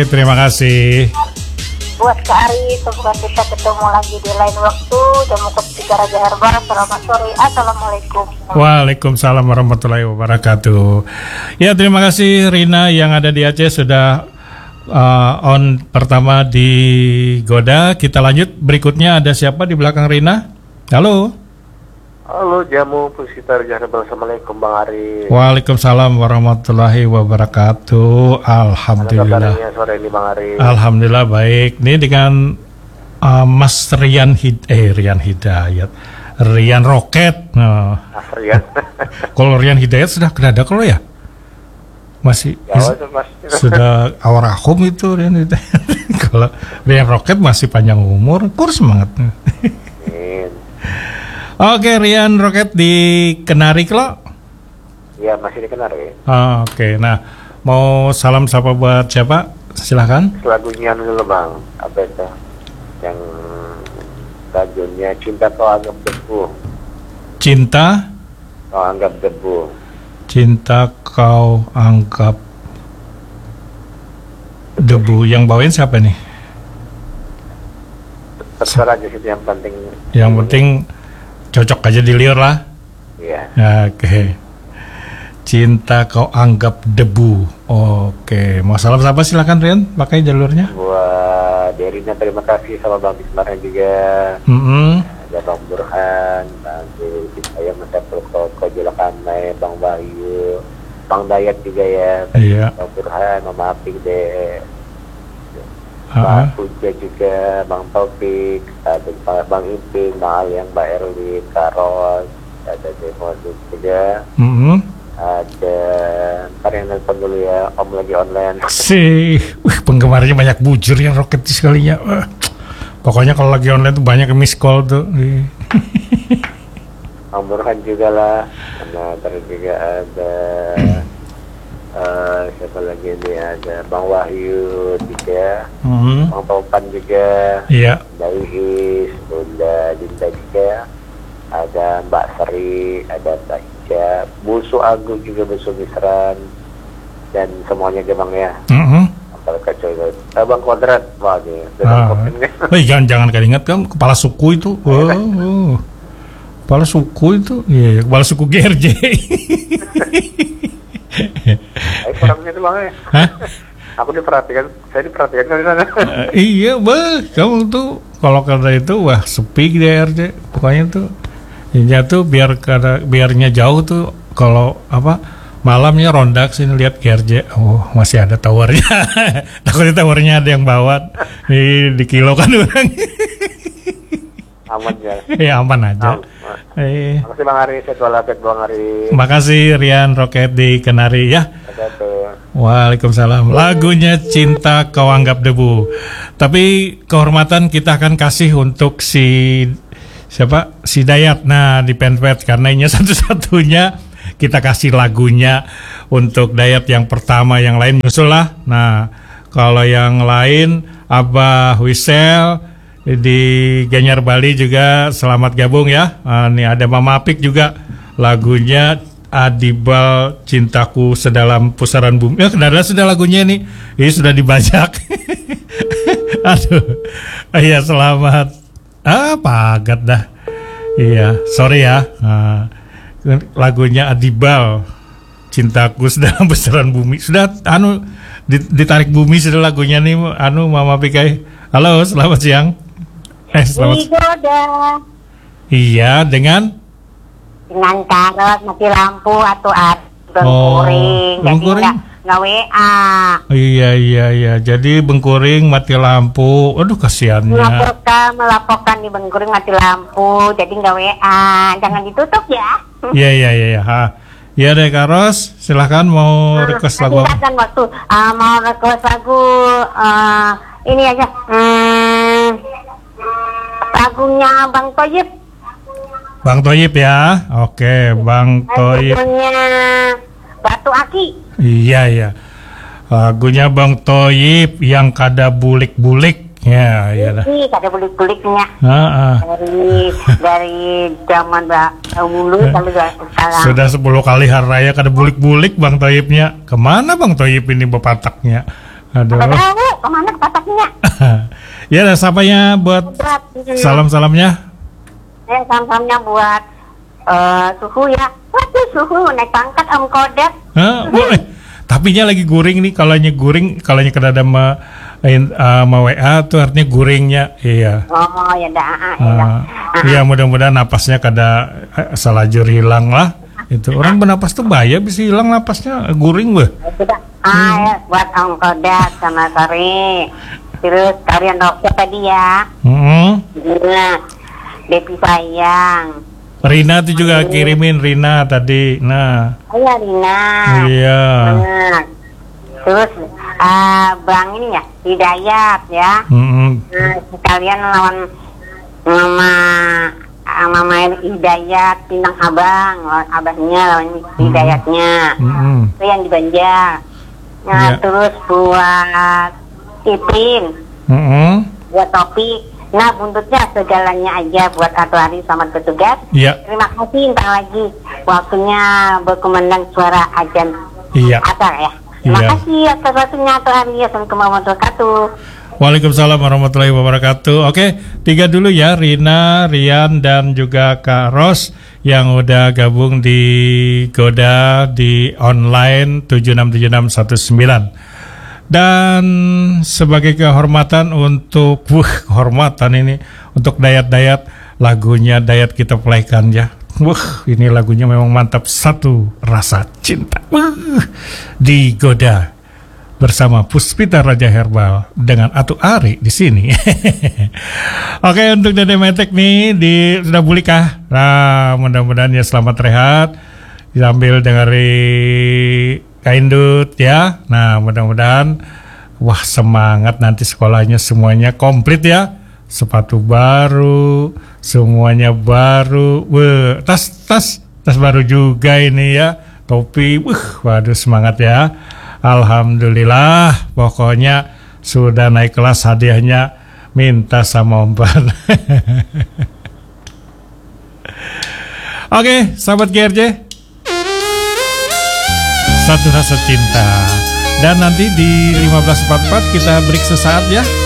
Terima kasih. Buat Kak Ari, semoga kita ketemu lagi di lain waktu. Jamu Ketika Raja Herbar. Selamat sore. Assalamualaikum. Waalaikumsalam warahmatullahi wabarakatuh. Ya, terima kasih Rina yang ada di Aceh sudah on pertama di Goda. Kita lanjut. Berikutnya ada siapa di belakang Rina? Halo. Halo Jamu Pusita Raja Herbal. Assalamualaikum Bang Ari. Waalaikumsalam warahmatullahi wabarakatuh. Alhamdulillah. Mana sore ini Bang Ari? Alhamdulillah baik. Ini dengan Mas Rian Hidayat, Rian Roket. Rian. Kalau Rian Hidayat sudah kenada kalau ya? Masih sudah awarakum itu Rian Hidayat. Kalau Rian Roket masih panjang umur, kur semangat. Oke, Rian Roket di Kenari lo? Iya, masih di Kenari. Oke, nah mau salam sapa buat siapa? Silahkan. Lagunya dulu Bang, apa itu? Yang lagunya Cinta Kau Anggap Debu. Cinta Kau Anggap Debu. Cinta Kau Anggap Debu. Yang bawain siapa nih? Terserah aja sih yang penting. Yang penting cocok aja di liur lah. Iya. Oke. Cinta Kau Anggap Debu. Oke. Mau salam siapa silakan Rian, pakai jalurnya. Buat Derina terima kasih, sama Bang Bismarnya juga. Ada Bang Burhan, Bang Ayam Masapul Koko Julakanai, Bang Bayu, Bang Dayat juga ya. Iya. Bang Burhan, Mama Apik deh. Pak Puja juga, Bang Taufik, ada Bang Imping, Bang Aliang, Mbak Erwin, Karos, ada Demo juga. Ada, ntar yang nelfon dulu ya, Om lagi online. Penggemarnya banyak bujur yang Roket sekalinya. Pokoknya kalau lagi online tuh banyak miss call tuh. Bang Burhan juga lah. Nah, terus juga ada siapa lagi ini, ada Bang Wahyu juga, Bang Topan juga, iya. Dais, Bunda Dinda juga, ada Mbak Seri, ada Mbak Ica, Busu Agung juga, Busu Misran, dan semuanya Bang ya. Kalau kacau itu, Bang Kodrat, wah dia, jangan ingat kan kepala suku itu, kepala suku itu, iya, kepala suku GRJ. Orangnya itu Bang ya. Aku saya diperhatikan kan di sana. Iya, kamu tuh kalau kata itu wah sepi di RJ. Pokoknya tuh ya tuh biarnya jauh tuh kalau apa malamnya rondak sini lihat GRJ. Oh, masih ada towernya. Takutnya towernya ada yang bawa di kilo kan orang. Aman ya. Ya aman aja. Makasih Bang Ari, sehat walafiat Bang Ari. Makasih Rian Roket di Kenari ya. Waalaikumsalam. Lagunya Cinta Kau Anggap Debu. Tapi kehormatan kita akan kasih untuk si Dayat. Nah di Penpet karena ini satu-satunya kita kasih lagunya untuk Dayat yang pertama, yang lain nyusul lah. Nah kalau yang lain Abah Wisel di Gianyar Bali juga selamat gabung ya. Nih ada Mama Apik juga, lagunya Adibal Cintaku Sedalam Pusaran Bumi. Ya kenapa sudah lagunya ini sudah dibajak. Aduh, iya selamat. Pagat dah. Iya, sorry ya. Lagunya Adibal Cintaku Sedalam Pusaran Bumi. Sudah ditarik bumi sudah lagunya nih Mama Apik. Halo, selamat siang. Iya, dengan Karos mati lampu atau bengkuring, jadi nggak WA. Iya. Jadi bengkuring mati lampu. Aduh kasihannya. Melaporkan di bengkuring mati lampu, jadi nggak WA. Jangan ditutup ya. Iya. Ya deh Karos, silahkan mau request lagu. Silahkan waktu mau request lagu ini aja. Lagunya Bang Toyib. Bang Toyib ya. Oke, Bang Toyib. Lagunya Batu Aki. Iya. Lagunya Bang Toyib yang kada bulik-bulik. Ya, dah. Kada bulik-buliknya. Dari zaman dahulu sudah 10 kali hari raya kada bulik-bulik Bang Toyibnya. Kemana Bang Toyib ini bepataknya? Aduh. Tahu kemana pataknya? Ya, ada sapanya buat salam-salamnya. Salam-salamnya buat suhu ya. Waduh, suhu naik pangkat Om Kodet. Boleh. Tapinya lagi guring nih, kalau guring, kalau kada ma WA tuh artinya guringnya. Iya. Oh, ya dah. Iya, mudah-mudahan napasnya kada salajur hilang lah. Itu orang bernapas tuh bahaya, bisa hilang napasnya, guring weh. Ya, buat Om Kodet sama Sari. Terus kalian dokter tadi ya. Nah, Depi sayang. Rina tuh juga kirimin Rina tadi. Nah. Oh ya Rina. Iya. Nah. Terus Bang ini ya Hidayat ya. Nah, sekalian lawan Mama Hidayat Pinang Abang, lawan abahnya lawan Hidayatnya. Itu yang di Banjar. Nah, terus buat Ipin. Buat Topik. Nah, buntutnya segalanya aja buat Atu Ari selamat bertugas. Iya. Terima kasih, entar lagi waktunya berkumandang suara azan. Iya. Asar ya. Terima kasih atas waktunya Atu Ari. Assalamualaikum warahmatullahi wabarakatuh. Waalaikumsalam warahmatullahi wabarakatuh. Oke, 3 dulu ya, Rina, Rian, dan juga Kak Ros yang udah gabung di Goda di online 767619. Dan sebagai kehormatan untuk kehormatan ini untuk Dayat-Dayat, lagunya Dayat kita playkan ya. Ini lagunya memang mantap, Satu Rasa Cinta. Digoda bersama Puspita Raja Herbal dengan Atu Ari di sini. Oke, untuk Dede Metek nih sudah pulih kah? Nah, mudah-mudahan ya selamat rehat sambil dengari Kaindut ya. Nah, mudah-mudahan semangat nanti sekolahnya semuanya komplit ya. Sepatu baru, semuanya baru. Tas baru juga ini ya. Topi. Waduh, semangat ya. Alhamdulillah, pokoknya sudah naik kelas, hadiahnya minta sama Om Pan. Oke, sahabat GRJ, Satu Rasa Cinta. Dan nanti di 15.44 kita break sesaat ya.